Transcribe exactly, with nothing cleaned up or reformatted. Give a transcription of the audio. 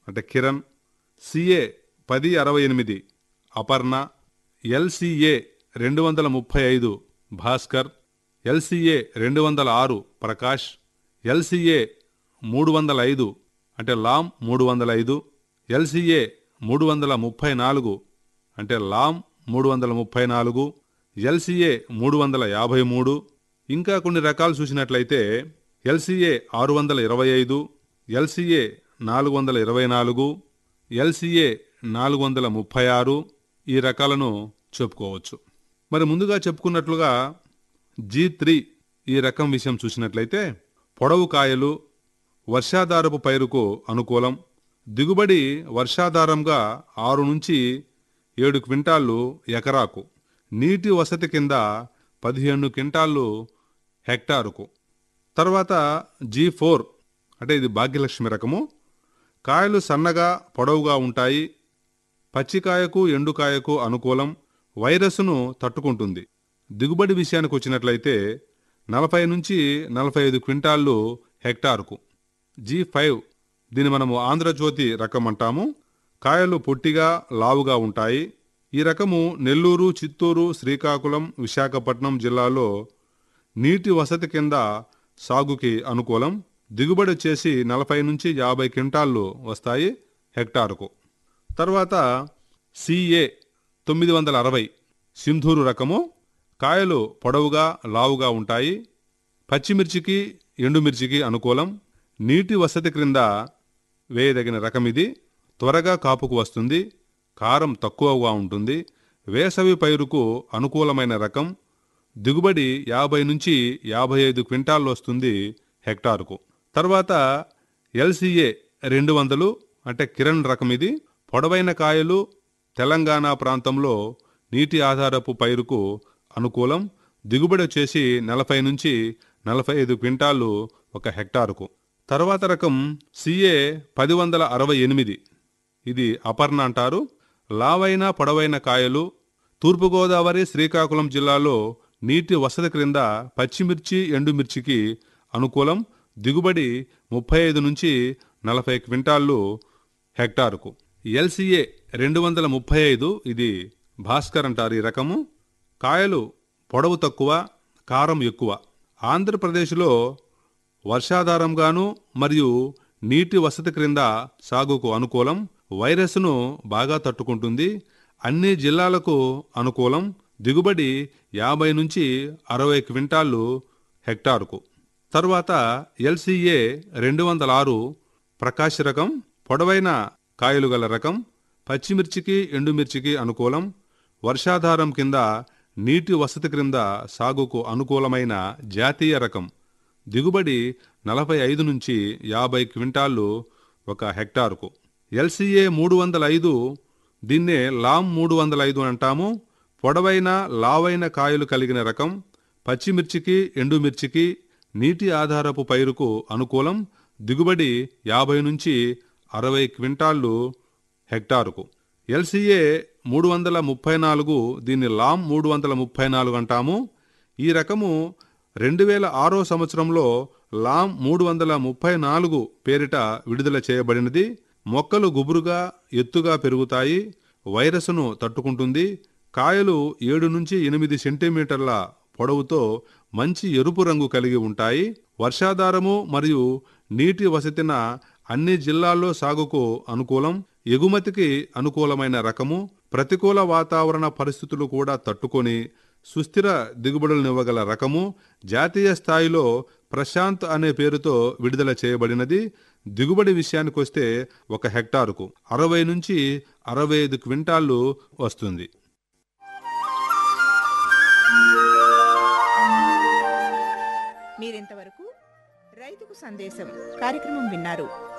అంటే కిరణ్, సిఏ పది అరవై ఎనిమిది అపర్ణ, ఎల్సిఏ రెండు వందల ముప్పై ఐదు భాస్కర్, ఎల్సిఏ రెండు వందల ఆరు ప్రకాష్, ఎల్సిఏ మూడు వందల ఐదు అంటే లామ్ మూడు వందల ఐదు, ఎల్సిఏ మూడు వందల ముప్పై నాలుగు అంటే లామ్ మూడు వందల ముప్పై నాలుగు, ఎల్సిఏ మూడు వందల యాభై మూడు. ఇంకా కొన్ని రకాలు చూసినట్లయితే ఎల్సిఏ ఆరు వందల ఇరవై ఐదు, ఎల్సిఏ నాలుగు వందల ఇరవై నాలుగు, ఎల్సిఏ నాలుగు వందల ముప్పై ఆరు ఈ రకాలను చెప్పుకోవచ్చు. మరి ముందుగా చెప్పుకున్నట్లుగా జీ త్రీ ఈ రకం విషయం చూసినట్లయితే పొడవు కాయలు, వర్షాధారపు పైరుకు అనుకూలం, దిగుబడి వర్షాధారంగా ఆరు నుంచి ఏడు క్వింటాళ్ళు ఎకరాకు, నీటి వసతి కింద పదిహేను క్వింటాళ్ళు హెక్టారుకు. తర్వాత జీ ఫోర్ అంటే ఇది భాగ్యలక్ష్మి రకము, కాయలు సన్నగా పొడవుగా ఉంటాయి, పచ్చికాయకు ఎండుకాయకు అనుకూలం, వైరస్ను తట్టుకుంటుంది. దిగుబడి విషయానికి వచ్చినట్లయితే నలభై నుంచి నలభై ఐదు క్వింటాళ్ళు హెక్టారుకు. జీ ఫైవ్ దీన్ని మనము ఆంధ్రజ్యోతి రకం అంటాము, కాయలు పొట్టిగా లావుగా ఉంటాయి. ఈ రకము నెల్లూరు, చిత్తూరు, శ్రీకాకుళం, విశాఖపట్నం జిల్లాలో నీటి వసతి కింద సాగుకి అనుకూలం, దిగుబడి వచ్చేసి నలభై నుంచి యాభై క్వింటాళ్ళు వస్తాయి హెక్టారుకు. తర్వాత సిఏ తొమ్మిది వందల అరవై సింధూరు రకము, కాయలు పొడవుగా లావుగా ఉంటాయి, పచ్చిమిర్చికి ఎండుమిర్చికి అనుకూలం, నీటి వసతి క్రింద వేయదగిన రకం ఇది, త్వరగా కాపుకు వస్తుంది, కారం తక్కువగా ఉంటుంది, వేసవి పైరుకు అనుకూలమైన రకం, దిగుబడి యాభై నుంచి యాభై ఐదు క్వింటాళ్ళు వస్తుంది హెక్టారుకు. తర్వాత ఎల్సిఏ రెండు వందలు అంటే కిరణ్ రకం ఇది, పొడవైన కాయలు, తెలంగాణ ప్రాంతంలో నీటి ఆధారపు పైరుకు అనుకూలం, దిగుబడి వచ్చేసి నలభై నుంచి నలభై ఐదు క్వింటాళ్ళు ఒక హెక్టారుకు. తర్వాత రకం సిఏ పది వందల అరవై ఎనిమిది ఇది అపర్ణ అంటారు, లావైన పొడవైన కాయలు, తూర్పుగోదావరి, శ్రీకాకుళం జిల్లాలో నీటి వసతి క్రింద పచ్చిమిర్చి ఎండుమిర్చికి అనుకూలం, దిగుబడి ముప్పై ఐదు నుంచి నలభై క్వింటాళ్ళు హెక్టారుకు. ఎల్సిఏ రెండు వందల ముప్పై ఐదు ఇది భాస్కర్ అంటారు ఈ రకము, కాయలు పొడవు తక్కువ, కారం ఎక్కువ, ఆంధ్రప్రదేశ్లో వర్షాధారంగాను మరియు నీటి వసతి క్రింద సాగుకు అనుకూలం, వైరస్ను బాగా తట్టుకుంటుంది, అన్ని జిల్లాలకు అనుకూలం, దిగుబడి యాభై నుంచి అరవై క్వింటాళ్ళు హెక్టారుకు. తర్వాత ఎల్సిఏ రెండు వందల ఆరు ప్రకాశ్ రకం, పొడవైన కాయలు గల రకం, పచ్చిమిర్చికి ఎండుమిర్చికి అనుకూలం, వర్షాధారం కింద నీటి వసతి క్రింద సాగుకు అనుకూలమైన జాతీయ రకం, దిగుబడి నలభై ఐదు నుంచి యాభై క్వింటాళ్ళు ఒక హెక్టారుకు. ఎల్సిఏ మూడు వందల ఐదు దీన్నే లామ్ మూడు వందల ఐదు అంటాము, పొడవైన లావైన కాయలు కలిగిన రకం, పచ్చిమిర్చికి ఎండుమిర్చికి నీటి ఆధారపు పైరుకు అనుకూలం, దిగుబడి యాభై నుంచి అరవై క్వింటాళ్ళు హెక్టారుకు. ఎల్సిఏ మూడు వందల ముప్పై నాలుగు దీన్ని లామ్ మూడు వందల ముప్పై నాలుగు అంటాము, ఈ రకము రెండు వేల ఆరో సంవత్సరంలో లామ్ మూడు వందల ముప్పై నాలుగు పేరిట విడుదల చేయబడినది. మొక్కలు గుబురుగా ఎత్తుగా పెరుగుతాయి, వైరస్ను తట్టుకుంటుంది, కాయలు ఏడు నుంచి ఎనిమిది సెంటీమీటర్ల పొడవుతో మంచి ఎరుపు రంగు కలిగి ఉంటాయి, వర్షాధారము మరియు నీటి వసతిన అన్ని జిల్లాల్లో సాగుకు అనుకూలం, ఎగుమతికి అనుకూలమైన రకము, ప్రతికూల వాతావరణ పరిస్థితులు కూడా తట్టుకొని సుస్థిర దిగుబడులనివ్వగల రకము, జాతీయ స్థాయిలో ప్రశాంత్ అనే పేరుతో విడుదల చేయబడినది. దిగుబడి విషయానికొస్తే ఒక హెక్టారుకు అరవై నుంచి అరవై ఐదు క్వింటాళ్ళు వస్తుంది. మీరింతవరకు రైతుకు సందేశం కార్యక్రమం విన్నారు.